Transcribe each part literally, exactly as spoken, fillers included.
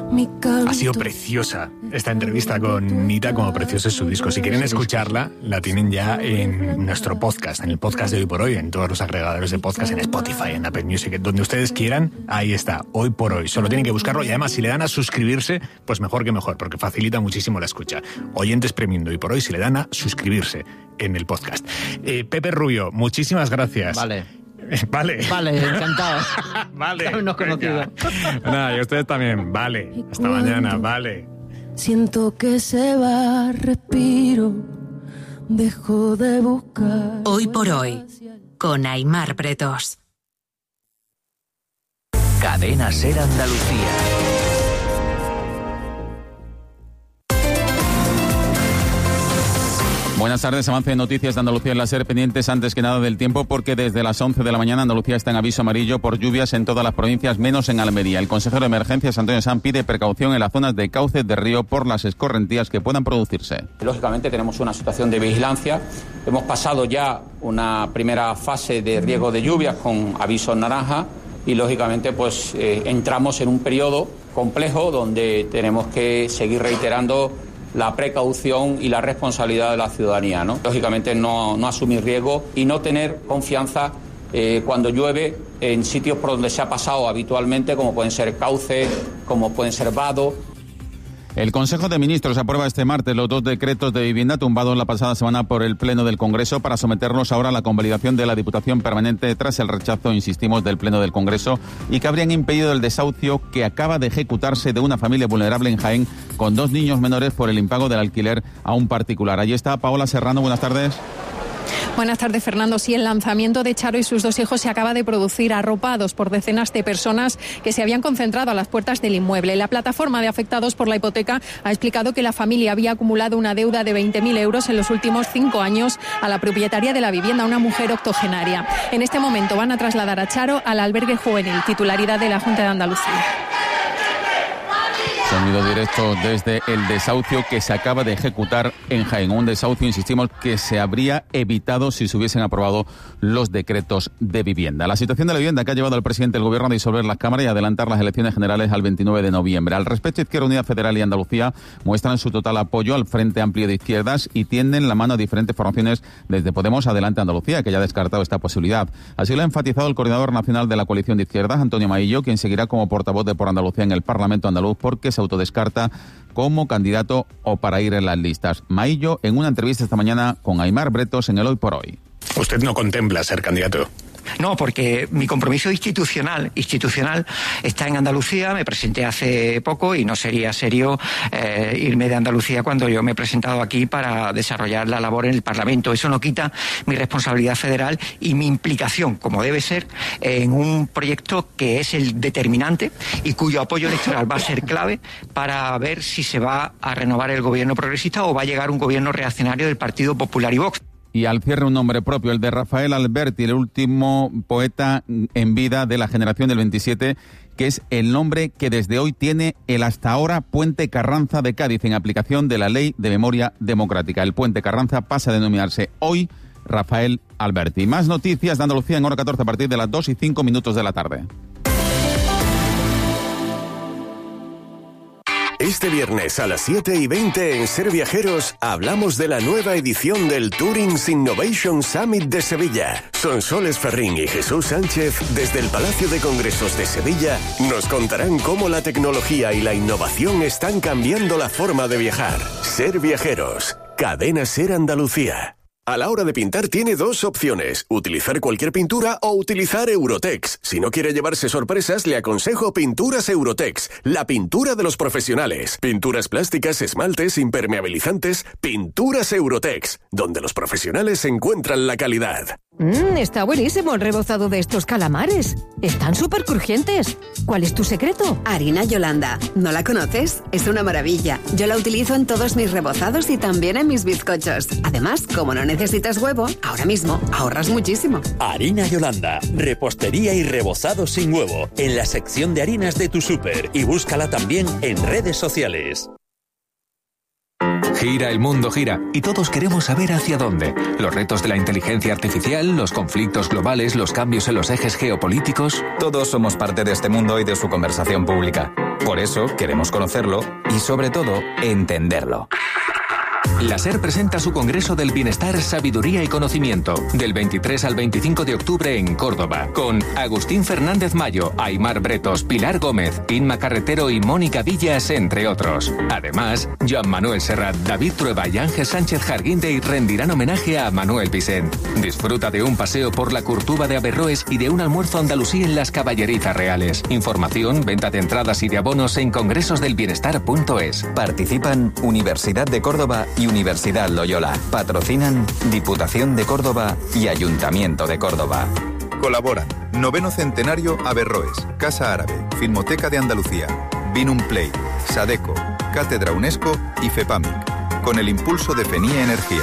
Ha sido preciosa esta entrevista con Nita, como precioso es su disco. Si quieren escucharla, la tienen ya en nuestro podcast, en el podcast de Hoy por Hoy, en todos los agregadores de podcast, en Spotify, en Apple Music, donde ustedes quieran, ahí está, Hoy por Hoy. Solo tienen que buscarlo y además si le dan a suscribirse, pues mejor que mejor, porque facilita muchísimo la escucha. Oyentes premium de Hoy por Hoy, si le dan a suscribirse en el podcast. Eh, Pepe Rubio, muchísimas gracias. Vale. Vale. Vale, encantado. Vale. Habernos conocido. Nada, y ustedes también. Vale. Hasta mañana. Vale. Siento que se va, respiro, dejo de buscar. Hoy por Hoy, con Aimar Pretos. Cadena Ser Andalucía. Buenas tardes, avance de noticias de Andalucía en la SER, pendientes antes que nada del tiempo porque desde las once de la mañana Andalucía está en aviso amarillo por lluvias en todas las provincias menos en Almería. El consejero de emergencias Antonio Sanz pide precaución en las zonas de cauces de río por las escorrentías que puedan producirse. Lógicamente tenemos una situación de vigilancia, hemos pasado ya una primera fase de riesgo de lluvias con avisos naranja y lógicamente pues eh, entramos en un periodo complejo donde tenemos que seguir reiterando la precaución y la responsabilidad de la ciudadanía, ¿no? Lógicamente no, no asumir riesgo y no tener confianza eh, cuando llueve en sitios por donde se ha pasado habitualmente, como pueden ser cauces, como pueden ser vados. El Consejo de Ministros aprueba este martes los dos decretos de vivienda tumbados la pasada semana por el Pleno del Congreso para someterlos ahora a la convalidación de la Diputación Permanente tras el rechazo, insistimos, del Pleno del Congreso y que habrían impedido el desahucio que acaba de ejecutarse de una familia vulnerable en Jaén con dos niños menores por el impago del alquiler a un particular. Allí está Paola Serrano, buenas tardes. Buenas tardes, Fernando. Sí, el lanzamiento de Charo y sus dos hijos se acaba de producir, arropados por decenas de personas que se habían concentrado a las puertas del inmueble. La plataforma de afectados por la hipoteca ha explicado que la familia había acumulado una deuda de veinte mil euros en los últimos cinco años a la propietaria de la vivienda, una mujer octogenaria. En este momento van a trasladar a Charo al albergue juvenil, titularidad de la Junta de Andalucía. Sonido directo desde el desahucio que se acaba de ejecutar en Jaén. Un desahucio, insistimos, que se habría evitado si se hubiesen aprobado los decretos de vivienda. La situación de la vivienda que ha llevado al presidente del Gobierno a disolver las cámaras y adelantar las elecciones generales al veintinueve de noviembre. Al respecto, Izquierda Unida Federal y Andalucía muestran su total apoyo al Frente Amplio de Izquierdas y tienden la mano a diferentes formaciones desde Podemos Adelante Andalucía, que ya ha descartado esta posibilidad. Así lo ha enfatizado el coordinador nacional de la coalición de izquierdas, Antonio Maillo, quien seguirá como portavoz de Por Andalucía en el Parlamento andaluz porque se autodescarta como candidato o para ir en las listas. Maillo en una entrevista esta mañana con Aimar Pretos en el Hoy por Hoy. Usted no contempla ser candidato. No, porque mi compromiso institucional institucional está en Andalucía. Me presenté hace poco y no sería serio eh, irme de Andalucía cuando yo me he presentado aquí para desarrollar la labor en el Parlamento. Eso no quita mi responsabilidad federal y mi implicación, como debe ser, en un proyecto que es el determinante y cuyo apoyo electoral va a ser clave para ver si se va a renovar el gobierno progresista o va a llegar un gobierno reaccionario del Partido Popular y Vox. Y al cierre un nombre propio, el de Rafael Alberti, el último poeta en vida de la generación del veintisiete, que es el nombre que desde hoy tiene el hasta ahora Puente Carranza de Cádiz, en aplicación de la Ley de Memoria Democrática. El Puente Carranza pasa a denominarse hoy Rafael Alberti. Más noticias de Andalucía en hora catorce a partir de las dos y cinco minutos de la tarde. Este viernes a las siete y veinte en Ser Viajeros hablamos de la nueva edición del Tourings Innovation Summit de Sevilla. Sonsoles Ferrín y Jesús Sánchez, desde el Palacio de Congresos de Sevilla, nos contarán cómo la tecnología y la innovación están cambiando la forma de viajar. Ser Viajeros, Cadena Ser Andalucía. A la hora de pintar tiene dos opciones, utilizar cualquier pintura o utilizar Eurotex. Si no quiere llevarse sorpresas, le aconsejo Pinturas Eurotex, la pintura de los profesionales. Pinturas plásticas, esmaltes, impermeabilizantes, Pinturas Eurotex, donde los profesionales encuentran la calidad. Mmm, está buenísimo el rebozado de estos calamares. Están súper crujientes. ¿Cuál es tu secreto? Harina Yolanda. ¿No la conoces? Es una maravilla. Yo la utilizo en todos mis rebozados y también en mis bizcochos. Además, como no necesitas huevo, ahora mismo ahorras muchísimo. Harina Yolanda. Repostería y rebozado sin huevo. En la sección de harinas de tu súper. Y búscala también en redes sociales. Gira, el mundo gira, y todos queremos saber hacia dónde. Los retos de la inteligencia artificial, los conflictos globales, los cambios en los ejes geopolíticos. Todos somos parte de este mundo y de su conversación pública. Por eso queremos conocerlo y, sobre todo, entenderlo. La SER presenta su Congreso del Bienestar, Sabiduría y Conocimiento, del veintitrés al veinticinco de octubre en Córdoba, con Agustín Fernández Mayo, Aimar Bretos, Pilar Gómez, Inma Carretero y Mónica Villas, entre otros. Además, Joan Manuel Serrat, David Trueba y Ángel Sánchez Jarguindey rendirán homenaje a Manuel Vicent. Disfruta de un paseo por la Curtuba de Averroes y de un almuerzo andalusí en las Caballerizas Reales. Información, venta de entradas y de abonos en congresosdelbienestar punto es. Participan Universidad de Córdoba y Universidad Loyola. Patrocinan Diputación de Córdoba y Ayuntamiento de Córdoba. Colaboran Noveno Centenario Averroes, Casa Árabe, Filmoteca de Andalucía, Binum Play, Sadeco, Cátedra UNESCO y FEPAMIC, con el impulso de Fenia Energía.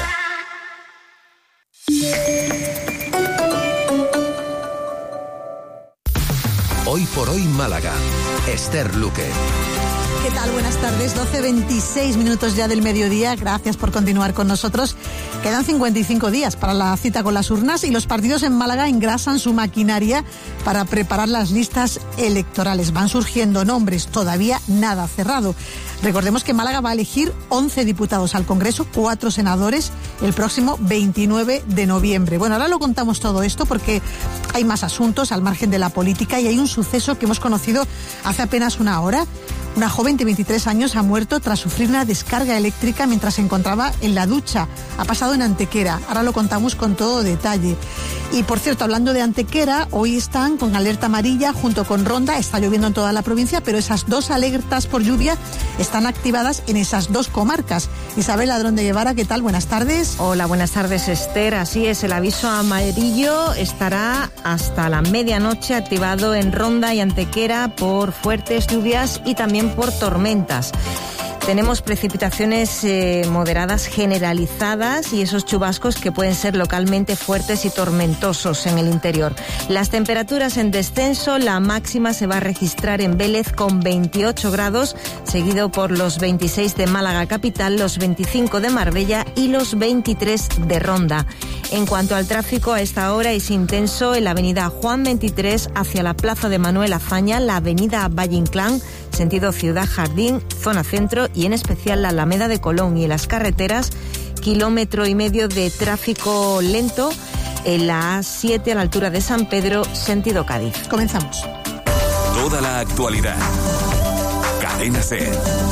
Hoy por hoy Málaga. Esther Luque. ¿Qué tal? Buenas tardes, doce veintiséis minutos ya del mediodía. Gracias por continuar con nosotros. Quedan cincuenta y cinco días para la cita con las urnas y los partidos en Málaga engrasan su maquinaria para preparar las listas electorales. Van surgiendo nombres, todavía nada cerrado. Recordemos que Málaga va a elegir once diputados al Congreso, cuatro senadores, el próximo veintinueve de noviembre. Bueno, ahora lo contamos todo esto porque hay más asuntos al margen de la política y hay un suceso que hemos conocido hace apenas una hora. Una joven de veintitrés años ha muerto tras sufrir una descarga eléctrica mientras se encontraba en la ducha. Ha pasado en Antequera. Ahora lo contamos con todo detalle. Y por cierto, hablando de Antequera, hoy están con alerta amarilla junto con Ronda. Está lloviendo en toda la provincia, pero esas dos alertas por lluvia están activadas en esas dos comarcas. Isabel Ladrón de Guevara, ¿qué tal? Buenas tardes. Hola, buenas tardes, Esther. Así es, el aviso amarillo estará hasta la medianoche activado en Ronda y Antequera por fuertes lluvias y también por tormentas. Tenemos precipitaciones eh, moderadas generalizadas y esos chubascos que pueden ser localmente fuertes y tormentosos en el interior. Las temperaturas en descenso, la máxima se va a registrar en Vélez con veintiocho grados, seguido por los veintiséis de Málaga capital, los veinticinco de Marbella y los veintitrés de Ronda. En cuanto al tráfico, a esta hora es intenso en la avenida Juan veintitrés hacia la plaza de Manuel Azaña, la avenida Valle Inclán, sentido Ciudad Jardín, zona centro y en especial la Alameda de Colón y en las carreteras, kilómetro y medio de tráfico lento en la A siete a la altura de San Pedro, sentido Cádiz. Comenzamos. Toda la actualidad. Cadena SER.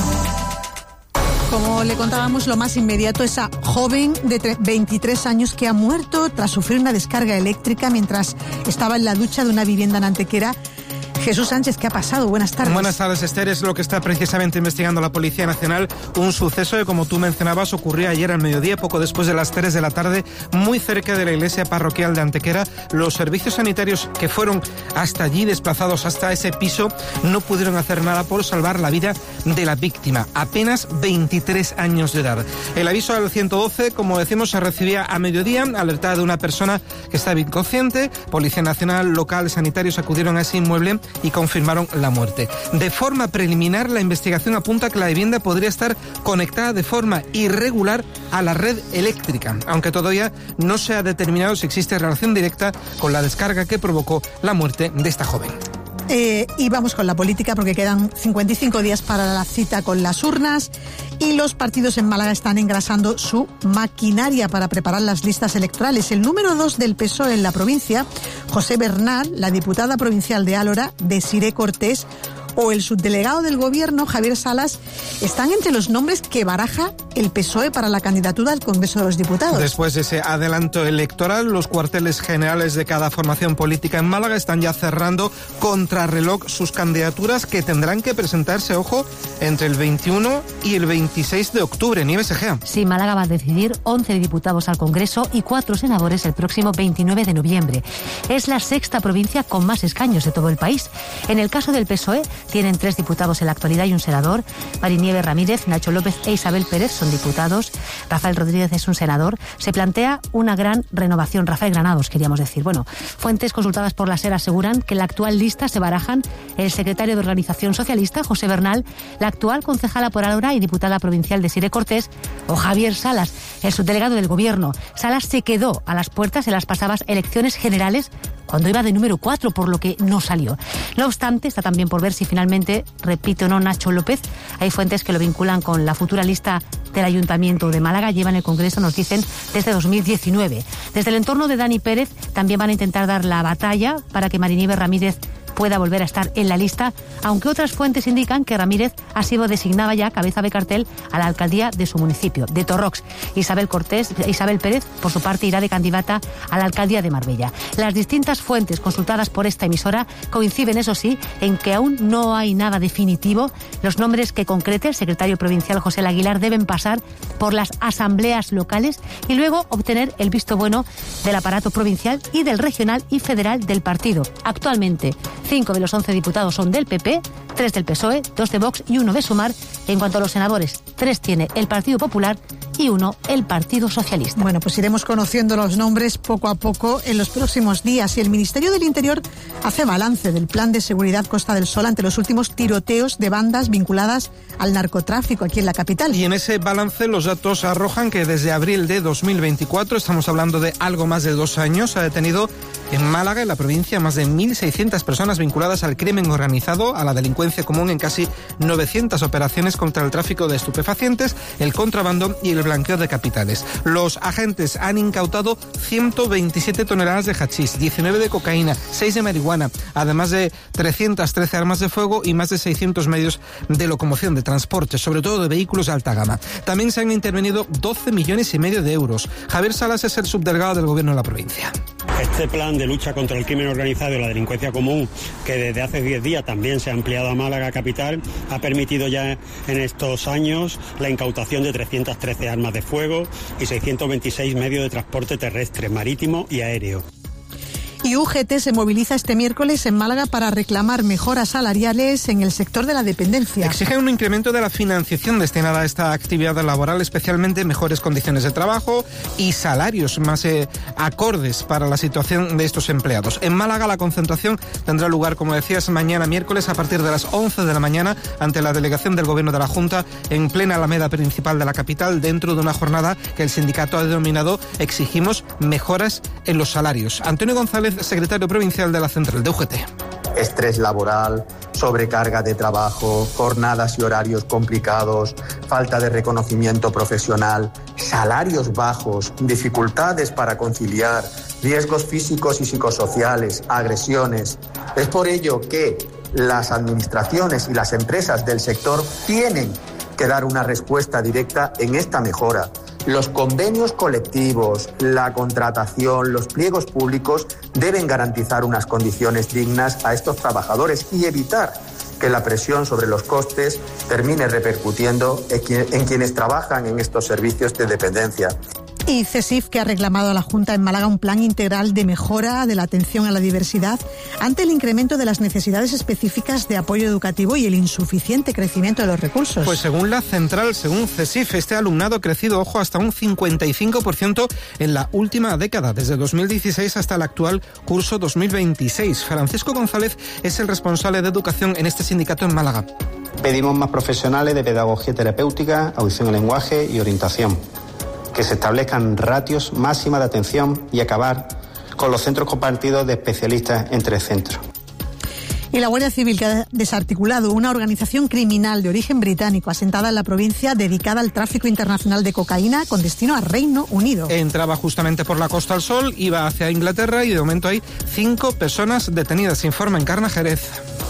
Como le contábamos, lo más inmediato, esa joven de veintitrés años que ha muerto tras sufrir una descarga eléctrica mientras estaba en la ducha de una vivienda en Antequera. Jesús Sánchez, ¿qué ha pasado? Buenas tardes. Buenas tardes, Esther. Es lo que está precisamente investigando la Policía Nacional. Un suceso que, como tú mencionabas, ocurrió ayer al mediodía, poco después de las tres de la tarde, muy cerca de la iglesia parroquial de Antequera. Los servicios sanitarios que fueron hasta allí, desplazados hasta ese piso, no pudieron hacer nada por salvar la vida de la víctima. Apenas veintitrés años de edad. El aviso al ciento doce, como decimos, se recibía a mediodía, alertada de una persona que estaba inconsciente. Policía Nacional, local, sanitarios acudieron a ese inmueble y confirmaron la muerte. De forma preliminar, la investigación apunta que la vivienda podría estar conectada de forma irregular a la red eléctrica, aunque todavía no se ha determinado si existe relación directa con la descarga que provocó la muerte de esta joven. Eh, y vamos con la política porque quedan cincuenta y cinco días para la cita con las urnas y los partidos en Málaga están engrasando su maquinaria para preparar las listas electorales. El número dos del P S O E en la provincia, José Bernal, la diputada provincial de Álora, Desiré Cortés, o el subdelegado del Gobierno, Javier Salas, están entre los nombres que baraja el P S O E para la candidatura al Congreso de los Diputados. Después de ese adelanto electoral, los cuarteles generales de cada formación política en Málaga están ya cerrando contrarreloj sus candidaturas que tendrán que presentarse, ojo, entre el veintiuno y el veintiséis de octubre. Nieves Egea. Sí, Málaga va a decidir once diputados al Congreso y cuatro senadores el próximo veintinueve de noviembre. Es la sexta provincia con más escaños de todo el país. En el caso del P S O E, tienen tres diputados en la actualidad y un senador. Marinieves Ramírez, Nacho López e Isabel Pérez son son diputados, Rafael Rodríguez es un senador. Se plantea una gran renovación. Rafael Granados, queríamos decir. Bueno, fuentes consultadas por la SER aseguran que en la actual lista se barajan el secretario de Organización Socialista, José Bernal, la actual concejala por Alhora y diputada provincial Desiré Cortés, o Javier Salas, el subdelegado del Gobierno. Salas se quedó a las puertas en las pasadas elecciones generales cuando iba de número cuatro, por lo que no salió. No obstante, está también por ver si finalmente repite o no Nacho López. Hay fuentes que lo vinculan con la futura lista del Ayuntamiento de Málaga. Lleva en el Congreso, nos dicen, desde dos mil diecinueve. Desde el entorno de Dani Pérez también van a intentar dar la batalla para que Marinieves Ramírez pueda volver a estar en la lista, aunque otras fuentes indican que Ramírez ha sido designada ya cabeza de cartel a la alcaldía de su municipio, de Torrox. Isabel Cortés, Isabel Pérez, por su parte, irá de candidata a la alcaldía de Marbella. Las distintas fuentes consultadas por esta emisora coinciden, eso sí, en que aún no hay nada definitivo. Los nombres que concrete el secretario provincial José Aguilar deben pasar por las asambleas locales y luego obtener el visto bueno del aparato provincial y del regional y federal del partido. Actualmente, cinco de los once diputados son del P P, tres del P S O E, dos de Vox y uno de Sumar. En cuanto a los senadores, tres tiene el Partido Popular y uno el Partido Socialista. Bueno, pues iremos conociendo los nombres poco a poco en los próximos días. Y el Ministerio del Interior hace balance del Plan de Seguridad Costa del Sol ante los últimos tiroteos de bandas vinculadas al narcotráfico aquí en la capital. Y en ese balance los datos arrojan que desde abril de dos mil veinticuatro, estamos hablando de algo más de dos años, se ha detenido en Málaga, en la provincia, más de mil seiscientas personas vinculadas al crimen organizado, a la delincuencia común, en casi novecientas operaciones contra el tráfico de estupefacientes, el contrabando y el blanqueo de capitales. Los agentes han incautado ciento veintisiete toneladas de hachís, diecinueve de cocaína, seis de marihuana, además de trescientas trece armas de fuego y más de seiscientos medios de locomoción, de transporte, sobre todo de vehículos de alta gama. También se han intervenido doce millones y medio de euros. Javier Salas es el subdelegado del Gobierno de la provincia. Este plan de lucha contra el crimen organizado y la delincuencia común, que desde hace diez días también se ha ampliado a Málaga capital, ha permitido ya en estos años la incautación de trescientas trece armas de fuego y seiscientos veintiséis medios de transporte terrestre, marítimo y aéreo. Y U G T se moviliza este miércoles en Málaga para reclamar mejoras salariales en el sector de la dependencia. Exigen un incremento de la financiación destinada a esta actividad laboral, especialmente mejores condiciones de trabajo y salarios más eh, acordes para la situación de estos empleados. En Málaga la concentración tendrá lugar, como decías, mañana miércoles a partir de las once de la mañana ante la delegación del Gobierno de la Junta en plena alameda principal de la capital, dentro de una jornada que el sindicato ha denominado Exigimos mejoras en los salarios. Antonio González, secretario provincial de la central de U G T. Estrés laboral, sobrecarga de trabajo, jornadas y horarios complicados, falta de reconocimiento profesional, salarios bajos, dificultades para conciliar, riesgos físicos y psicosociales, agresiones. Es por ello que las administraciones y las empresas del sector tienen que dar una respuesta directa en esta mejora. Los convenios colectivos, la contratación, los pliegos públicos deben garantizar unas condiciones dignas a estos trabajadores y evitar que la presión sobre los costes termine repercutiendo en quienes trabajan en estos servicios de dependencia. Y CESIF, que ha reclamado a la Junta en Málaga un plan integral de mejora de la atención a la diversidad ante el incremento de las necesidades específicas de apoyo educativo y el insuficiente crecimiento de los recursos. Pues según la central, según CESIF, este alumnado ha crecido, ojo, hasta un cincuenta y cinco por ciento en la última década, desde dos mil dieciséis hasta el actual curso dos mil veintiséis. Francisco González es el responsable de educación en este sindicato en Málaga. Pedimos más profesionales de pedagogía terapéutica, audición y lenguaje y orientación, que se establezcan ratios máximas de atención y acabar con los centros compartidos de especialistas entre centros. Y la Guardia Civil, que ha desarticulado una organización criminal de origen británico asentada en la provincia dedicada al tráfico internacional de cocaína con destino a Reino Unido. Entraba justamente por la Costa del Sol, iba hacia Inglaterra y de momento hay cinco personas detenidas, informa Encarna Jerez.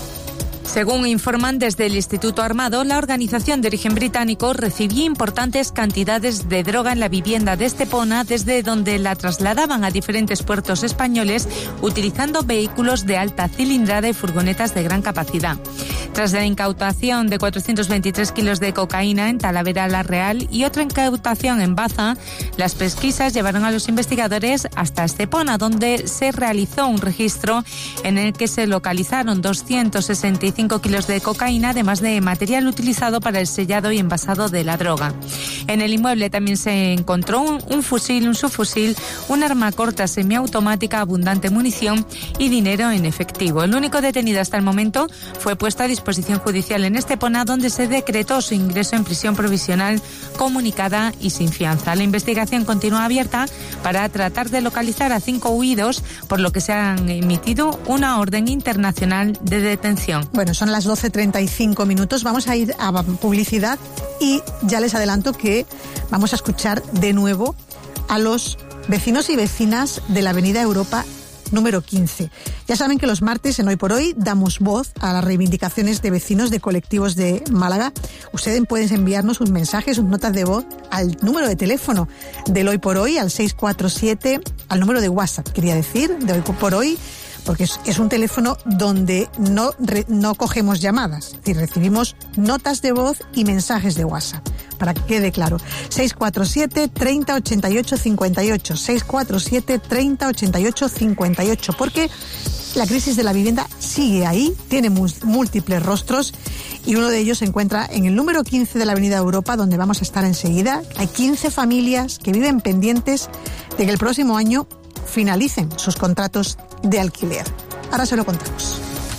Según informan desde el Instituto Armado, la organización de origen británico recibía importantes cantidades de droga en la vivienda de Estepona, desde donde la trasladaban a diferentes puertos españoles utilizando vehículos de alta cilindrada y furgonetas de gran capacidad. Tras la incautación de cuatrocientos veintitrés kilos de cocaína en Talavera la Real y otra incautación en Baza, las pesquisas llevaron a los investigadores hasta Estepona, donde se realizó un registro en el que se localizaron doscientos sesenta y veinticinco kilos de cocaína, además de material utilizado para el sellado y envasado de la droga. En el inmueble también se encontró un, un fusil, un subfusil, un arma corta semiautomática, abundante munición y dinero en efectivo. El único detenido hasta el momento fue puesto a disposición judicial en Estepona, donde se decretó su ingreso en prisión provisional comunicada y sin fianza. La investigación continúa abierta para tratar de localizar a cinco huidos, por lo que se han emitido una orden internacional de detención. Bueno, son las doce treinta y cinco minutos. Vamos a ir a publicidad y ya les adelanto que vamos a escuchar de nuevo a los vecinos y vecinas de la Avenida Europa número quince. Ya saben que los martes en Hoy por Hoy damos voz a las reivindicaciones de vecinos de colectivos de Málaga. Ustedes pueden enviarnos sus mensajes, sus notas de voz al número de teléfono del Hoy por Hoy, al seis cuatro siete, al número de WhatsApp, quería decir, de Hoy por Hoy, porque es, es un teléfono donde no, re, no cogemos llamadas, es decir, recibimos notas de voz y mensajes de WhatsApp, para que quede claro. seis cuatro siete, treinta, ochenta y ocho, cincuenta y ocho, seis cuatro siete, treinta, ochenta y ocho, cincuenta y ocho, porque la crisis de la vivienda sigue ahí, tiene múltiples rostros y uno de ellos se encuentra en el número quince de la Avenida Europa, donde vamos a estar enseguida. Hay quince familias que viven pendientes de que el próximo año finalicen sus contratos de alquiler. Ahora se lo contamos.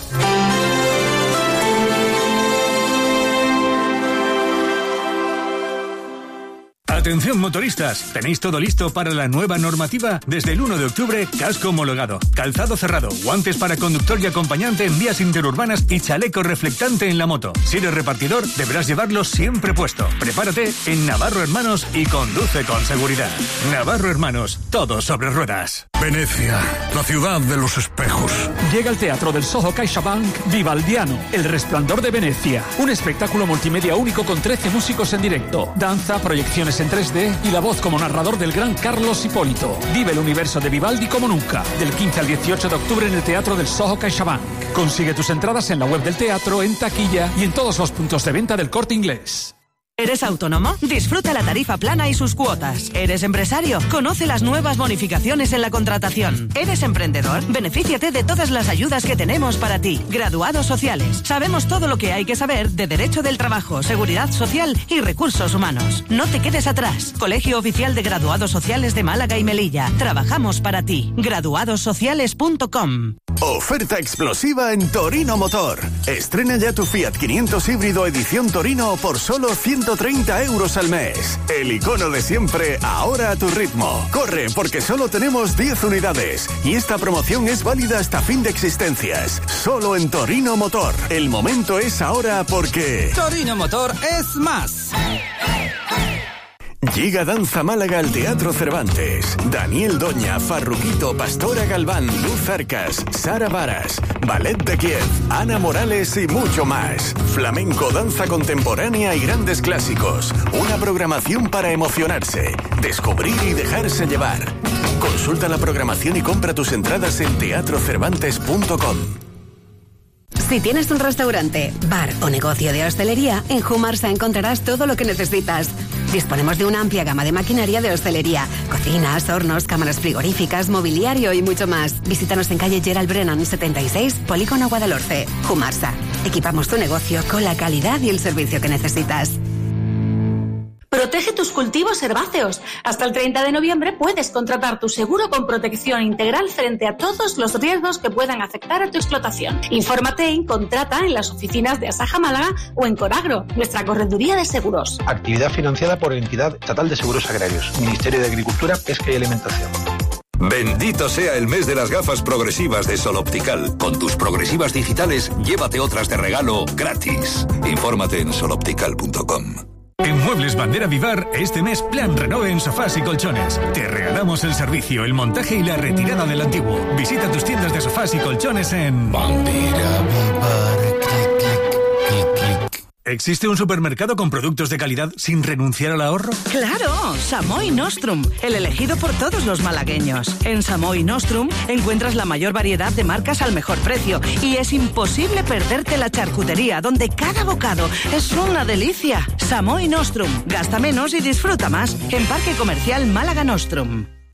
Atención motoristas, ¿tenéis todo listo para la nueva normativa? Desde el uno de octubre, casco homologado, calzado cerrado, guantes para conductor y acompañante en vías interurbanas y chaleco reflectante en la moto. Si eres repartidor, deberás llevarlo siempre puesto. Prepárate en Navarro Hermanos y conduce con seguridad. Navarro Hermanos, todo sobre ruedas. Venecia, la ciudad de los espejos. Llega al Teatro del Soho CaixaBank Vivaldiano, El Resplandor de Venecia. Un espectáculo multimedia único con trece músicos en directo, danza, proyecciones en tres D y la voz como narrador del gran Carlos Hipólito. Vive el universo de Vivaldi como nunca. Del quince al dieciocho de octubre en el Teatro del Soho CaixaBank. Consigue tus entradas en la web del teatro, en taquilla y en todos los puntos de venta del Corte Inglés. ¿Eres autónomo? Disfruta la tarifa plana y sus cuotas. ¿Eres empresario? Conoce las nuevas bonificaciones en la contratación. ¿Eres emprendedor? Benefíciate de todas las ayudas que tenemos para ti. Graduados sociales. Sabemos todo lo que hay que saber de Derecho del Trabajo, Seguridad Social y Recursos Humanos. No te quedes atrás. Colegio Oficial de Graduados Sociales de Málaga y Melilla. Trabajamos para ti. graduados sociales punto com. Oferta explosiva en Torino Motor. Estrena ya tu Fiat quinientos híbrido edición Torino por solo ciento treinta euros al mes. El icono de siempre, ahora a tu ritmo. Corre, porque solo tenemos diez unidades. Y esta promoción es válida hasta fin de existencias. Solo en Torino Motor. El momento es ahora porque... Torino Motor es más. Llega Danza Málaga al Teatro Cervantes. Daniel Doña, Farruquito, Pastora Galván, Luz Arcas, Sara Varas, Ballet de Kiev, Ana Morales y mucho más. Flamenco, danza contemporánea y grandes clásicos. Una programación para emocionarse, descubrir y dejarse llevar. Consulta la programación y compra tus entradas en teatro cervantes punto com. Si tienes un restaurante, bar o negocio de hostelería, en Humarsa encontrarás todo lo que necesitas. Disponemos de una amplia gama de maquinaria de hostelería, cocinas, hornos, cámaras frigoríficas, mobiliario y mucho más. Visítanos en calle Gerald Brennan setenta y seis, Polígono Guadalhorce. Humarsa. Equipamos tu negocio con la calidad y el servicio que necesitas. Protege tus cultivos herbáceos. Hasta el treinta de noviembre puedes contratar tu seguro con protección integral frente a todos los riesgos que puedan afectar a tu explotación. Infórmate en Contrata en las oficinas de Asaja Málaga o en Coragro, nuestra correduría de seguros. Actividad financiada por Entidad Estatal de Seguros Agrarios, Ministerio de Agricultura, Pesca y Alimentación. Bendito sea el mes de las gafas progresivas de Sol Optical. Con tus progresivas digitales, llévate otras de regalo gratis. Infórmate en sol optical punto com. En Muebles Bandera Vivar, este mes plan renove en sofás y colchones. Te regalamos el servicio, el montaje y la retirada del antiguo. Visita tus tiendas de sofás y colchones en Bandera Vivar. Clic, clic, clic, clic. ¿Existe un supermercado con productos de calidad sin renunciar al ahorro? ¡Claro! Samoy Nostrum, el elegido por todos los malagueños. En Samoy Nostrum encuentras la mayor variedad de marcas al mejor precio y es imposible perderte la charcutería, donde cada bocado es una delicia. Samoy Nostrum, gasta menos y disfruta más. En Parque Comercial Málaga Nostrum.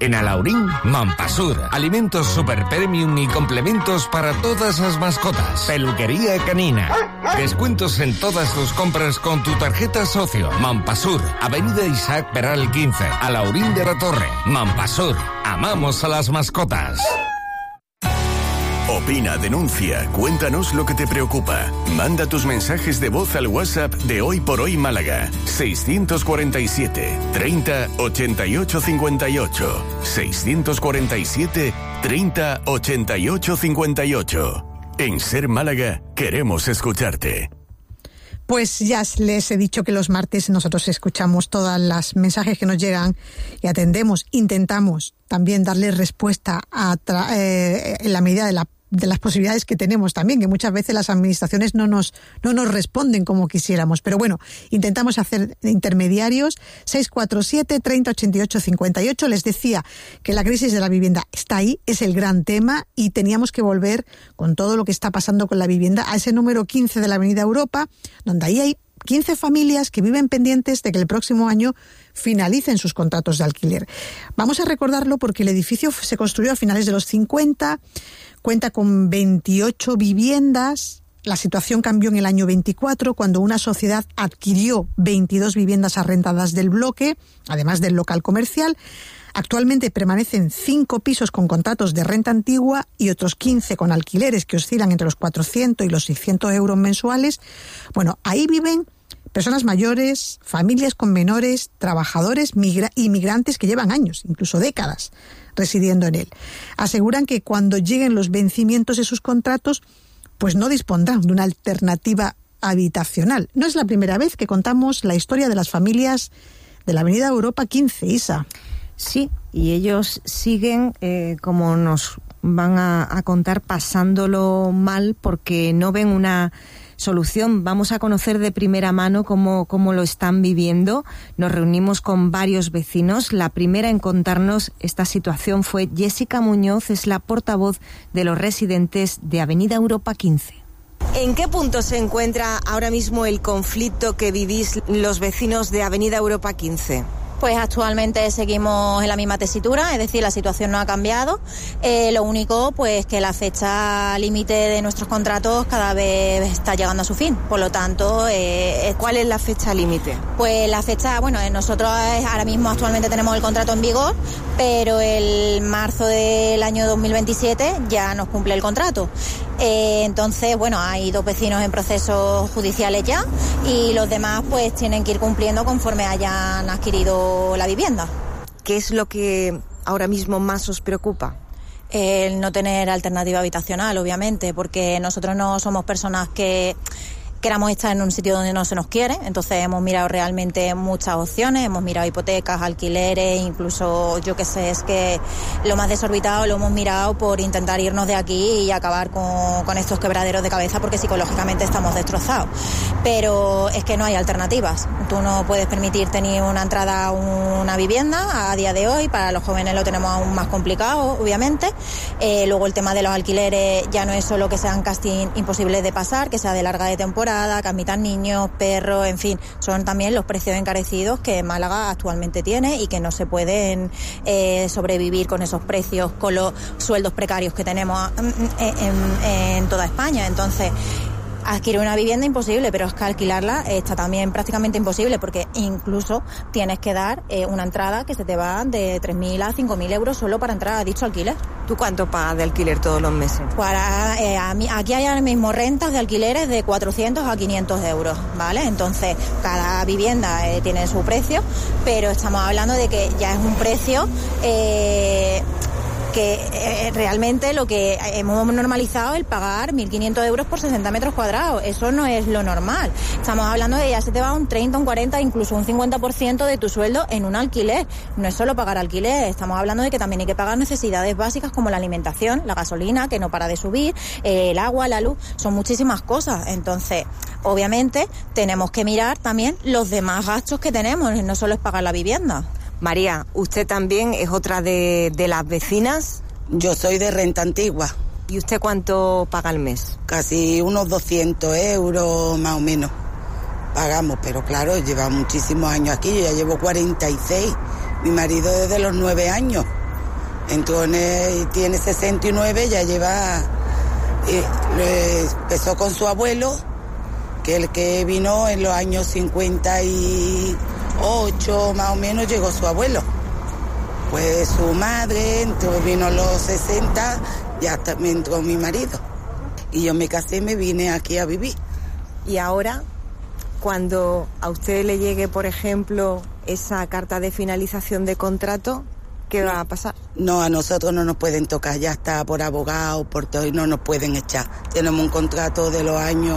En Alaurín, Mampasur. Alimentos super premium y complementos para todas las mascotas. Peluquería canina. Descuentos en todas tus compras con tu tarjeta socio. Mampasur. Avenida Isaac Peral quince. Alaurín de la Torre. Mampasur. Amamos a las mascotas. Opina, denuncia, cuéntanos lo que te preocupa. Manda tus mensajes de voz al WhatsApp de Hoy por Hoy Málaga. seiscientos cuarenta y siete, treinta, ochenta y ocho, cincuenta y ocho. seiscientos cuarenta y siete, treinta, ochenta y ocho, cincuenta y ocho. En Ser Málaga queremos escucharte. Pues ya les he dicho que los martes nosotros escuchamos todas las mensajes que nos llegan y atendemos, intentamos también darles respuesta a tra- eh, en la medida de la de las posibilidades que tenemos también, que muchas veces las administraciones no nos no nos responden como quisiéramos, pero bueno, intentamos hacer intermediarios. Seis cuatro siete, treinta, ochenta y ocho, cincuenta y ocho. Les decía que la crisis de la vivienda está ahí, es el gran tema, y teníamos que volver con todo lo que está pasando con la vivienda a ese número quince de la Avenida Europa, donde ahí hay quince familias que viven pendientes de que el próximo año finalicen sus contratos de alquiler. Vamos a recordarlo porque el edificio se construyó a finales de los cincuenta, cuenta con veintiocho viviendas. La situación cambió en el año veinticuatro, cuando una sociedad adquirió veintidós viviendas arrendadas del bloque, además del local comercial. Actualmente permanecen cinco pisos con contratos de renta antigua y otros quince con alquileres que oscilan entre los cuatrocientos y los seiscientos euros mensuales. Bueno, ahí viven personas mayores, familias con menores, trabajadores, migra- inmigrantes que llevan años, incluso décadas, residiendo en él. Aseguran que cuando lleguen los vencimientos de sus contratos, pues no dispondrán de una alternativa habitacional. No es la primera vez que contamos la historia de las familias de la Avenida Europa quince, Isa. Sí, y ellos siguen, eh, como nos van a, a contar, pasándolo mal porque no ven una solución. Vamos a conocer de primera mano cómo, cómo lo están viviendo. Nos reunimos con varios vecinos. La primera en contarnos esta situación fue Jessica Muñoz, es la portavoz de los residentes de Avenida Europa quince. ¿En qué punto se encuentra ahora mismo el conflicto que vivís los vecinos de Avenida Europa quince? Pues actualmente seguimos en la misma tesitura, es decir, la situación no ha cambiado. Eh, lo único, pues, que la fecha límite de nuestros contratos cada vez está llegando a su fin. Por lo tanto, eh, ¿cuál es la fecha límite? Pues la fecha, bueno, nosotros ahora mismo actualmente tenemos el contrato en vigor, pero el marzo del año dos mil veintisiete ya nos cumple el contrato. Eh, entonces, bueno, hay dos vecinos en procesos judiciales ya y los demás pues tienen que ir cumpliendo conforme hayan adquirido la vivienda. ¿Qué es lo que ahora mismo más os preocupa? El no tener alternativa habitacional, obviamente, porque nosotros no somos personas que queramos estar en un sitio donde no se nos quiere, entonces hemos mirado realmente muchas opciones, hemos mirado hipotecas, alquileres, incluso, yo qué sé, es que lo más desorbitado lo hemos mirado por intentar irnos de aquí y acabar con, con estos quebraderos de cabeza, porque psicológicamente estamos destrozados. Pero es que no hay alternativas. Tú no puedes permitirte ni una entrada a una vivienda a día de hoy. Para los jóvenes lo tenemos aún más complicado, obviamente. Eh, luego el tema de los alquileres ya no es solo que sean casi imposibles de pasar, que sea de larga de temporada, que admitan niños, perros, en fin, son también los precios encarecidos que Málaga actualmente tiene y que no se pueden eh, sobrevivir con esos precios, con los sueldos precarios que tenemos en, en, en toda España. Entonces, adquirir una vivienda imposible, pero es que alquilarla está también prácticamente imposible, porque incluso tienes que dar eh, una entrada que se te va de tres mil a cinco mil euros solo para entrar a dicho alquiler. ¿Tú cuánto pagas de alquiler todos los meses? Para, eh, a mí, aquí hay ahora mismo rentas de alquileres de cuatrocientos a quinientos euros, ¿vale? Entonces, cada vivienda eh, tiene su precio, pero estamos hablando de que ya es un precio Eh, que eh, realmente lo que hemos normalizado el pagar mil quinientos euros por sesenta metros cuadrados. Eso no es lo normal. Estamos hablando de que ya se te va un treinta, un cuarenta, incluso un cincuenta por ciento de tu sueldo en un alquiler. No es solo pagar alquiler, estamos hablando de que también hay que pagar necesidades básicas como la alimentación, la gasolina, que no para de subir, eh, el agua, la luz, son muchísimas cosas. Entonces, obviamente, tenemos que mirar también los demás gastos que tenemos, no solo es pagar la vivienda. María, ¿usted también es otra de, de las vecinas? Yo soy de renta antigua. ¿Y usted cuánto paga al mes? Casi unos doscientos euros más o menos pagamos, pero claro, lleva muchísimos años aquí, yo ya llevo cuarenta y seis, mi marido desde los nueve años. Entonces tiene sesenta y nueve, ya lleva, eh, empezó con su abuelo, que el que vino en los años cincuenta y ocho más o menos llegó su abuelo. Pues su madre entró, vino a los sesenta, ya me entró mi marido. Y yo me casé y me vine aquí a vivir. Y ahora, cuando a usted le llegue, por ejemplo, esa carta de finalización de contrato, ¿qué va a pasar? No, a nosotros no nos pueden tocar, ya está por abogado, por todo, y no nos pueden echar. Tenemos un contrato de los años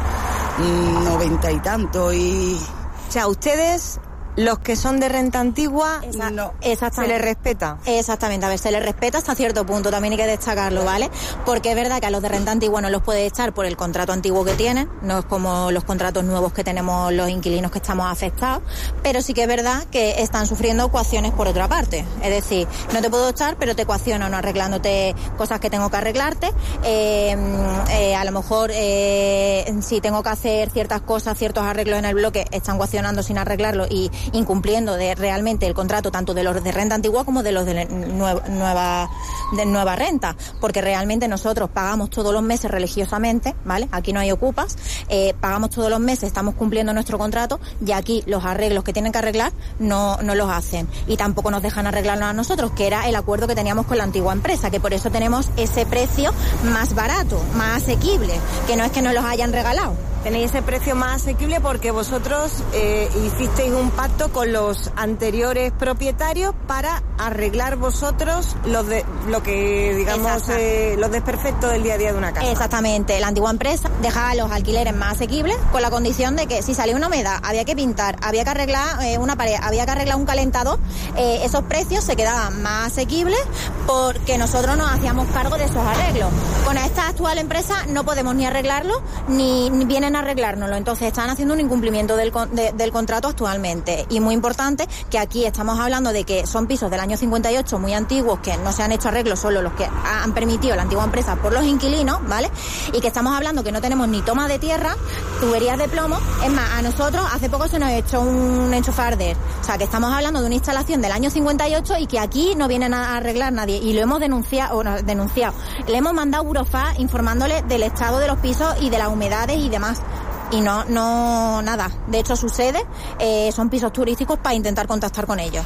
mmm, noventa y tanto y... O sea, ustedes... Los que son de renta antigua, Esa, no, exactamente. se les respeta. Exactamente, a ver, se les respeta hasta cierto punto, también hay que destacarlo, ¿vale? Porque es verdad que a los de renta antigua no los puede echar por el contrato antiguo que tienen, no es como los contratos nuevos que tenemos los inquilinos que estamos afectados, pero sí que es verdad que están sufriendo coacciones por otra parte. Es decir, no te puedo echar, pero te coacciono no arreglándote cosas que tengo que arreglarte. Eh, eh, a lo mejor, eh, si tengo que hacer ciertas cosas, ciertos arreglos en el bloque, están coaccionando sin arreglarlo y incumpliendo de realmente el contrato tanto de los de renta antigua como de los de nueva, nueva, de nueva renta, porque realmente nosotros pagamos todos los meses religiosamente, ¿vale? Aquí no hay ocupas, eh, pagamos todos los meses, estamos cumpliendo nuestro contrato y aquí los arreglos que tienen que arreglar no, no los hacen y tampoco nos dejan arreglarlo a nosotros, que era el acuerdo que teníamos con la antigua empresa, que por eso tenemos ese precio más barato, más asequible, que no es que nos los hayan regalado. Tenéis ese precio más asequible porque vosotros eh, hicisteis un pacto con los anteriores propietarios para arreglar vosotros los de, lo que, digamos, eh, los desperfectos del día a día de una casa. Exactamente. La antigua empresa dejaba los alquileres más asequibles con la condición de que si salía una humedad, había que pintar, había que arreglar eh, una pared, había que arreglar un calentador, eh, esos precios se quedaban más asequibles porque nosotros nos hacíamos cargo de esos arreglos. Con esta actual empresa no podemos ni arreglarlo ni, ni vienen a arreglárnoslo, entonces están haciendo un incumplimiento del, de, del contrato actualmente y muy importante que aquí estamos hablando de que son pisos del año cincuenta y ocho muy antiguos que no se han hecho arreglos, solo los que han permitido la antigua empresa por los inquilinos, ¿vale? Y que estamos hablando que no tenemos ni toma de tierra, tuberías de plomo, es más, a nosotros hace poco se nos ha hecho un enchufarder, o sea que estamos hablando de una instalación del año cincuenta y ocho y que aquí no vienen a arreglar nadie y lo hemos denunciado, bueno, denunciado, le hemos mandado Burofax informándole del estado de los pisos y de las humedades y demás. Y no, no, nada. De hecho sucede, eh, son pisos turísticos para intentar contactar con ellos.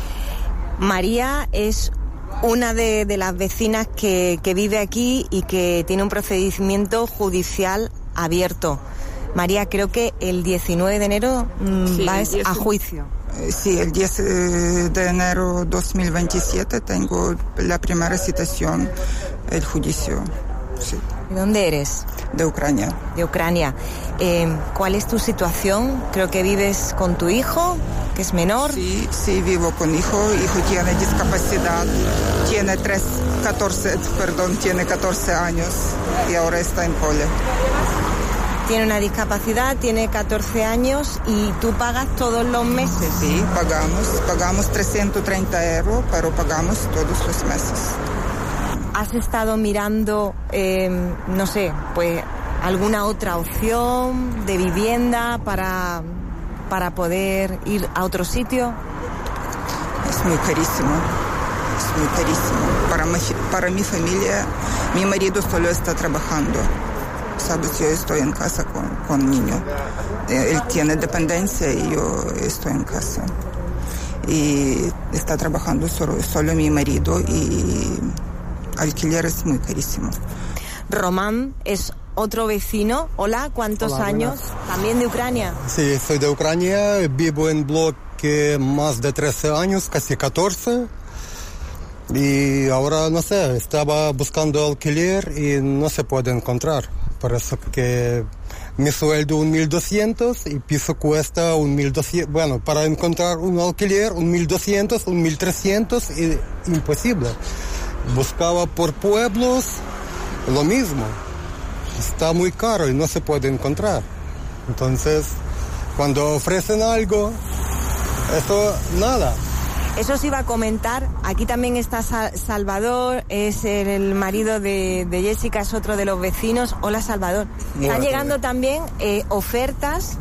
María es una de, de las vecinas que, que vive aquí y que tiene un procedimiento judicial abierto. María, creo que el diecinueve de enero mmm, sí, vas a juicio. Sí, el diez de enero dos mil veintisiete tengo la primera citación, el juicio. Sí. ¿De dónde eres? De Ucrania. De Ucrania. Eh, ¿Cuál es tu situación? Creo que vives con tu hijo, que es menor. Sí, sí, vivo con hijo. Hijo tiene discapacidad, tiene tres, catorce, perdón, tiene catorce años y ahora está en cole. Tiene una discapacidad, tiene catorce años y tú pagas todos los meses. Sí, pagamos, pagamos trescientos treinta euros, pero pagamos todos los meses. ¿Has estado mirando, eh, no sé, pues alguna otra opción de vivienda para, para poder ir a otro sitio? Es muy carísimo, es muy carísimo. Para mi, para mi familia, mi marido solo está trabajando. Sabes, yo estoy en casa con, con niño. Él tiene dependencia y yo estoy en casa. Y está trabajando solo, solo mi marido y alquiler es muy carísimo. Román es otro vecino. Hola, ¿cuántos Hola, años? buenas. También de Ucrania. Sí, soy de Ucrania, vivo en bloque más de trece años, casi catorce. Y ahora, no sé, estaba buscando alquiler y no se puede encontrar. Por eso que mi sueldo un mil doscientos y piso cuesta un mil doscientos. Bueno, para encontrar un alquiler, un mil doscientos, un mil trescientos, y imposible. Buscaba por pueblos, lo mismo. Está muy caro y no se puede encontrar. Entonces, cuando ofrecen algo, eso nada. Eso os iba a comentar. Aquí también está Salvador, es el marido de, de Jessica, es otro de los vecinos. Hola, Salvador. Están llegando también eh, ofertas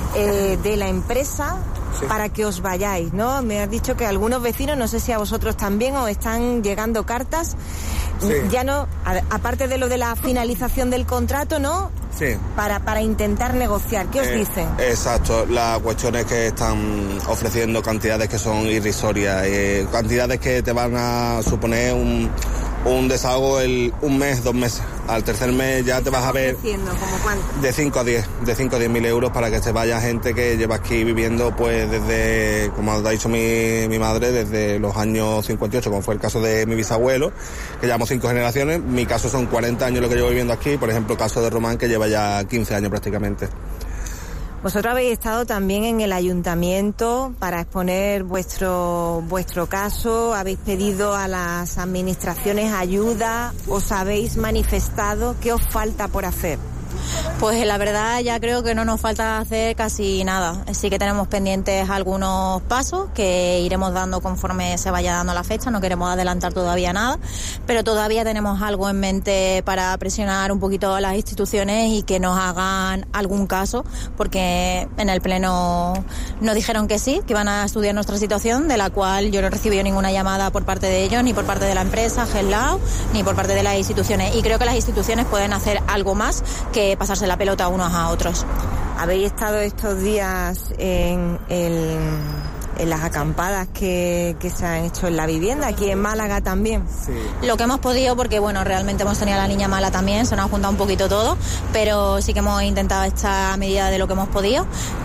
eh, de la empresa sí. para que os vayáis, ¿no? Me has dicho que algunos vecinos, no sé si a vosotros también, os están llegando cartas, sí. ya no, a, aparte de lo de la finalización del contrato, ¿no? Sí. Para, para intentar negociar. ¿Qué os eh, dicen? Exacto, la cuestión es que están ofreciendo cantidades que son irrisorias, eh, cantidades que te van a suponer un, un desahogo el un mes, dos meses. Al tercer mes ya te vas a ver ¿Cómo cuánto? de cinco a diez, de cinco a diez mil euros para que se vaya gente que lleva aquí viviendo pues desde, como ha dicho mi, mi madre, desde los años cincuenta y ocho, como fue el caso de mi bisabuelo, que llevamos cinco generaciones. Mi caso son cuarenta años lo que llevo viviendo aquí, por ejemplo el caso de Román, que lleva ya quince años prácticamente. Vosotros habéis estado también en el ayuntamiento para exponer vuestro vuestro caso, habéis pedido a las administraciones ayuda, os habéis manifestado. ¿Qué os falta por hacer? Pues la verdad ya creo que no nos falta hacer casi nada. Sí que tenemos pendientes algunos pasos que iremos dando conforme se vaya dando la fecha, no queremos adelantar todavía nada, pero todavía tenemos algo en mente para presionar un poquito a las instituciones y que nos hagan algún caso, porque en el pleno nos dijeron que sí, que iban a estudiar nuestra situación, de la cual yo no he recibido ninguna llamada por parte de ellos, ni por parte de la empresa, Gelao, ni por parte de las instituciones, y creo que las instituciones pueden hacer algo más que pasarse la pelota unos a otros. ¿Habéis estado estos días en, el, en las acampadas que, que se han hecho en la vivienda, aquí en Málaga también? Sí. Lo que hemos podido, porque bueno, realmente hemos tenido a la niña mala también, se nos ha juntado un poquito todo, pero sí que hemos intentado estar a medida de lo que hemos podido.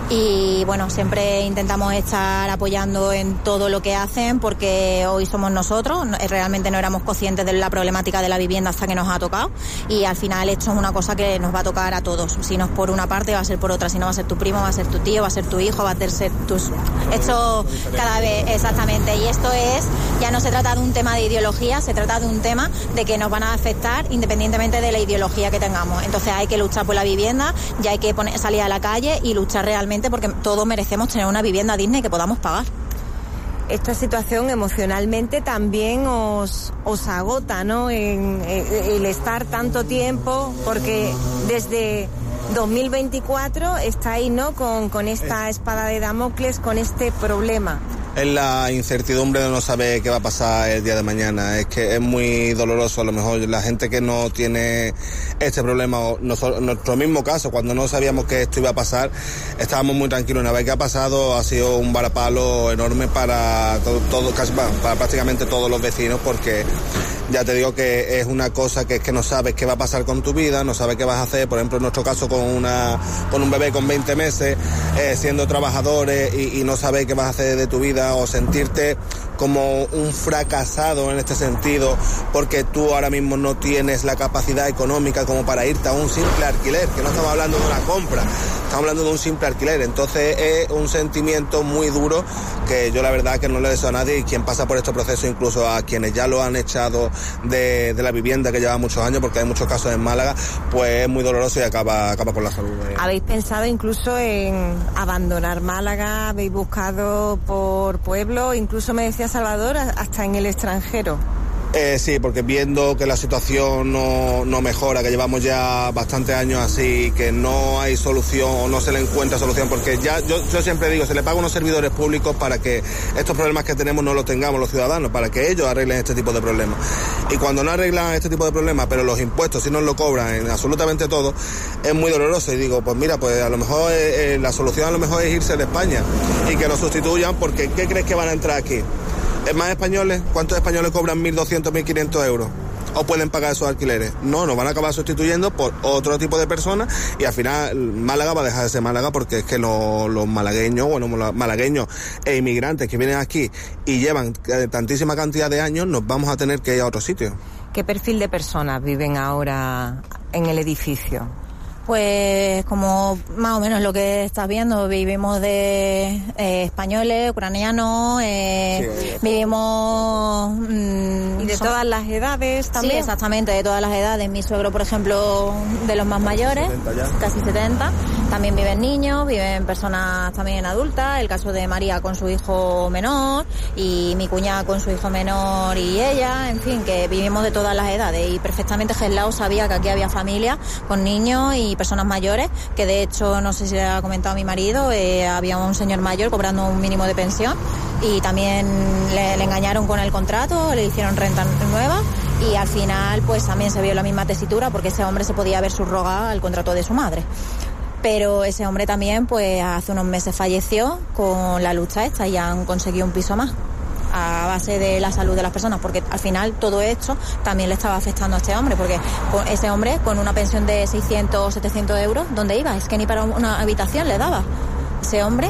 Y bueno, siempre intentamos estar apoyando en todo lo que hacen, porque hoy somos nosotros, realmente no éramos conscientes de la problemática de la vivienda hasta que nos ha tocado, y al final esto es una cosa que nos va a tocar a todos. Si no es por una parte, va a ser por otra. Si no va a ser tu primo, va a ser tu tío, va a ser tu hijo, va a ser tus... Esto cada vez, exactamente, y esto es, ya no se trata de un tema de ideología, se trata de un tema de que nos van a afectar independientemente de la ideología que tengamos. Entonces hay que luchar por la vivienda, ya hay que poner, salir a la calle y luchar realmente, porque todos merecemos tener una vivienda digna y que podamos pagar. Esta situación emocionalmente también os, os agota, ¿no? En, en, el estar tanto tiempo, porque desde dos mil veinticuatro estáis, ¿no? Con, con esta espada de Damocles, con este problema. Es la incertidumbre de no saber qué va a pasar el día de mañana. Es que es muy doloroso. A lo mejor la gente que no tiene este problema, o nosotros, nuestro mismo caso, cuando no sabíamos que esto iba a pasar, estábamos muy tranquilos. Una vez que ha pasado, ha sido un varapalo enorme para todo, todo casi, bueno, para prácticamente todos los vecinos, porque ya te digo que es una cosa que es que no sabes qué va a pasar con tu vida, no sabes qué vas a hacer. Por ejemplo, en nuestro caso, con una con un bebé con veinte meses, eh, siendo trabajadores, y, y no sabes qué vas a hacer de tu vida, o sentirte como un fracasado en este sentido, porque tú ahora mismo no tienes la capacidad económica como para irte a un simple alquiler, que no estamos hablando de una compra, estamos hablando de un simple alquiler. Entonces es un sentimiento muy duro que yo la verdad que no le deseo a nadie, y quien pasa por este proceso, incluso a quienes ya lo han echado de, de la vivienda, que lleva muchos años, porque hay muchos casos en Málaga, pues es muy doloroso y acaba, acaba con la salud. ¿Habéis pensado incluso en abandonar Málaga? ¿Habéis buscado por pueblo? Incluso me decía Salvador, hasta en el extranjero. Eh, sí, porque viendo que la situación no, no mejora, que llevamos ya bastantes años así, que no hay solución o no se le encuentra solución, porque ya yo, yo siempre digo, se le paga a unos servidores públicos para que estos problemas que tenemos no los tengamos los ciudadanos, para que ellos arreglen este tipo de problemas. Y cuando no arreglan este tipo de problemas, pero los impuestos sí nos lo cobran en absolutamente todo, es muy doloroso. Y digo, pues mira, pues a lo mejor eh, la solución a lo mejor es irse de España y que nos sustituyan, porque ¿qué crees que van a entrar aquí? ¿Es más españoles? ¿Cuántos españoles cobran mil doscientos, mil quinientos euros? ¿O pueden pagar esos alquileres? No, nos van a acabar sustituyendo por otro tipo de personas, y al final Málaga va a dejar de ser Málaga, porque es que los, los malagueños, bueno, malagueños e inmigrantes que vienen aquí y llevan tantísima cantidad de años, nos vamos a tener que ir a otro sitio. ¿Qué perfil de personas viven ahora en el edificio? Pues como más o menos lo que estás viendo, vivimos de eh, españoles, ucranianos, eh, sí, vivimos... Mmm, ¿Y de son... todas las edades también? Sí, exactamente, de todas las edades. Mi suegro, por ejemplo, de los más mayores, casi setenta. También viven niños, viven personas también adultas. El caso de María con su hijo menor, y mi cuñada con su hijo menor y ella. En fin, que vivimos de todas las edades. Y perfectamente Gelao sabía que aquí había familia con niños y personas mayores, que de hecho, no sé si le ha comentado mi marido, eh, había un señor mayor cobrando un mínimo de pensión y también le, le engañaron con el contrato, le hicieron renta nueva y al final pues también se vio la misma tesitura porque ese hombre se podía haber subrogado al contrato de su madre. Pero ese hombre también pues hace unos meses falleció con la lucha esta y han conseguido un piso más a base de la salud de las personas, porque al final todo esto también le estaba afectando a este hombre, porque ese hombre con una pensión de seiscientos o setecientos euros, ¿dónde iba? Es que ni para una habitación le daba. Ese hombre,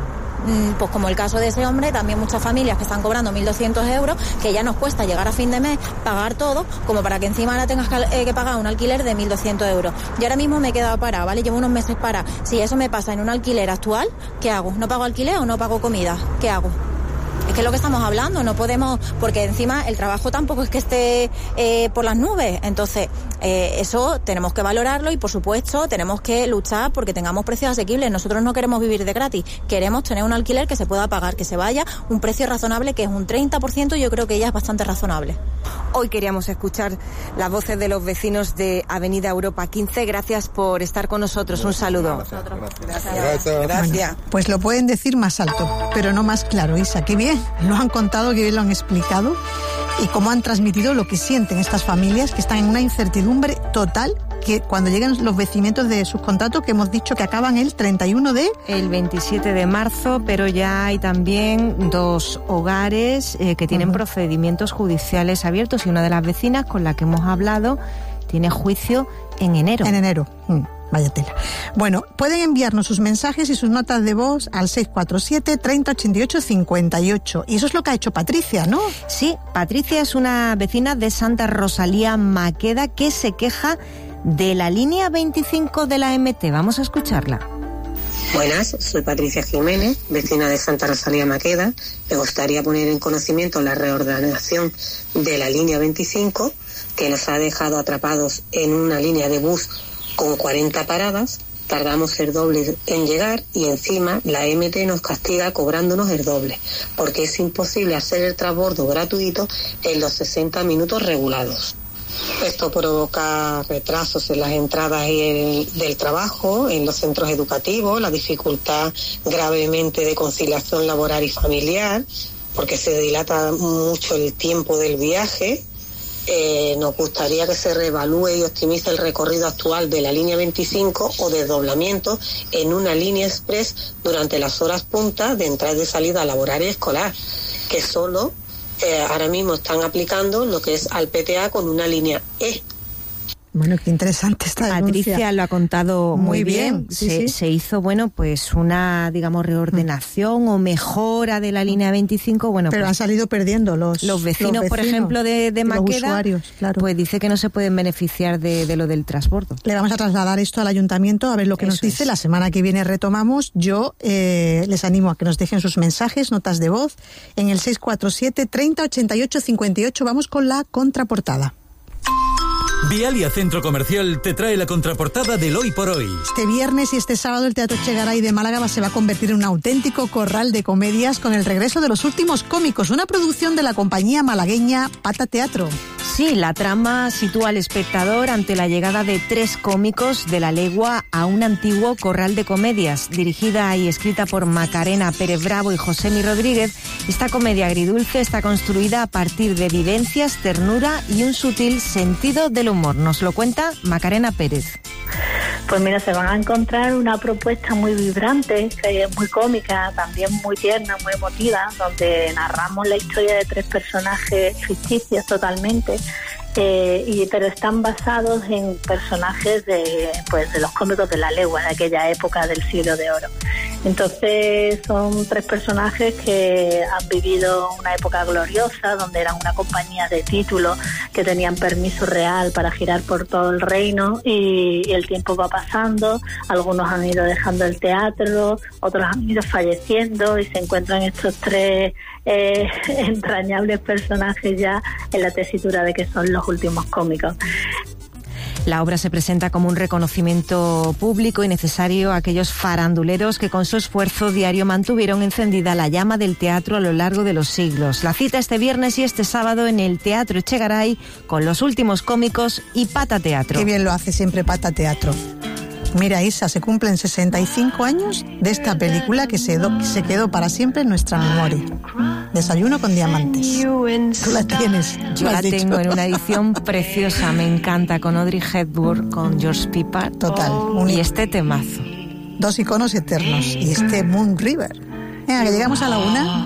pues como el caso de ese hombre, también muchas familias que están cobrando mil doscientos euros, que ya nos cuesta llegar a fin de mes, pagar todo, como para que encima ahora tengas que, eh, que pagar un alquiler de mil doscientos euros. Yo ahora mismo me he quedado parada, ¿vale? Llevo unos meses parada. Si eso me pasa en un alquiler actual, ¿qué hago? ¿No pago alquiler o no pago comida? ¿Qué hago? Es que es lo que estamos hablando, no podemos, porque encima el trabajo tampoco es que esté eh, por las nubes, entonces eh, eso tenemos que valorarlo y por supuesto tenemos que luchar porque tengamos precios asequibles. Nosotros no queremos vivir de gratis, queremos tener un alquiler que se pueda pagar, que se vaya un precio razonable, que es un treinta por ciento, yo creo que ya es bastante razonable. Hoy queríamos escuchar las voces de los vecinos de Avenida Europa quince. Gracias por estar con nosotros. Un saludo. Gracias. Gracias. Gracias. Pues lo pueden decir más alto, pero no más claro, Isa. Qué bien lo han contado, qué bien lo han explicado y cómo han transmitido lo que sienten estas familias que están en una incertidumbre total, que cuando lleguen los vencimientos de sus contratos, que hemos dicho que acaban el treinta y uno de... El veintisiete de marzo, pero ya hay también dos hogares eh, que tienen uh-huh. procedimientos judiciales abiertos y una de las vecinas con la que hemos hablado tiene juicio en enero. En enero. Mm. Vaya tela. Bueno, pueden enviarnos sus mensajes y sus notas de voz al seis cuatro siete, treinta, ochenta y ocho, cincuenta y ocho. Y eso es lo que ha hecho Patricia, ¿no? Sí, Patricia es una vecina de Santa Rosalía Maqueda que se queja de la línea veinticinco de la M T. Vamos a escucharla. Buenas, soy Patricia Jiménez, vecina de Santa Rosalía Maqueda. Me gustaría poner en conocimiento la reordenación de la línea veinticinco, que nos ha dejado atrapados en una línea de bus con cuarenta paradas, tardamos el doble en llegar y encima la M T nos castiga cobrándonos el doble, porque es imposible hacer el transbordo gratuito en los sesenta minutos regulados. Esto provoca retrasos en las entradas y el, del trabajo, en los centros educativos, la dificultad gravemente de conciliación laboral y familiar, porque se dilata mucho el tiempo del viaje. Eh, nos gustaría que se reevalúe y optimice el recorrido actual de la línea veinticinco o desdoblamiento en una línea express durante las horas punta de entrada y de salida laboral y escolar, que solo eh, ahora mismo están aplicando lo que es al P T A con una línea E. Bueno, qué interesante esta denuncia. Patricia lo ha contado muy, muy bien. bien. Sí, se, sí. se hizo, bueno, pues una, digamos, reordenación mm. o mejora de la línea veinticinco. Bueno, pero pues, han salido perdiendo los, los, vecinos, los vecinos, por ejemplo, de, de Maqueda, usuarios, claro. Pues dice que no se pueden beneficiar de, de lo del transbordo. Le vamos a trasladar esto al ayuntamiento a ver lo que Eso nos dice. Es. La semana que viene retomamos. Yo eh, les animo a que nos dejen sus mensajes, notas de voz, en el seis cuatro siete, treinta, ochenta y ocho, cincuenta y ocho. Vamos con la contraportada. Vialia Centro Comercial te trae la contraportada del Hoy por Hoy. Este viernes y este sábado el Teatro Echegaray de Málaga se va a convertir en un auténtico corral de comedias con el regreso de los últimos cómicos, una producción de la compañía malagueña Pata Teatro. Sí, la trama sitúa al espectador ante la llegada de tres cómicos de la legua a un antiguo corral de comedias. Dirigida y escrita por Macarena Pérez Bravo y Josemi Rodríguez, esta comedia agridulce está construida a partir de vivencias, ternura y un sutil sentido del humor. Nos lo cuenta Macarena Pérez. Pues mira, se van a encontrar una propuesta muy vibrante, muy cómica, también muy tierna, muy emotiva, donde narramos la historia de tres personajes ficticios totalmente, eh, y, pero están basados en personajes de, pues, de los cómicos de la legua, de aquella época del siglo de oro. Entonces son tres personajes que han vivido una época gloriosa, donde eran una compañía de título, que tenían permiso real para girar por todo el reino, y, y el tiempo va pasando, algunos han ido dejando el teatro, otros han ido falleciendo y se encuentran estos tres eh, entrañables personajes ya en la tesitura de que son los últimos cómicos. La obra se presenta como un reconocimiento público y necesario a aquellos faranduleros que con su esfuerzo diario mantuvieron encendida la llama del teatro a lo largo de los siglos. La cita este viernes y este sábado en el Teatro Echegaray con los últimos cómicos y Pata Teatro. Qué bien lo hace siempre Pata Teatro. Mira, Isa, se cumplen sesenta y cinco años de esta película que se, do, que se quedó para siempre en nuestra memoria. Desayuno con diamantes. Tú la tienes. Yo la tengo dicho. En una edición preciosa, me encanta, con Audrey Hepburn, con George Piper. Total. Un... Y este temazo. Dos iconos eternos. Y este Moon River. Venga, que llegamos a la una.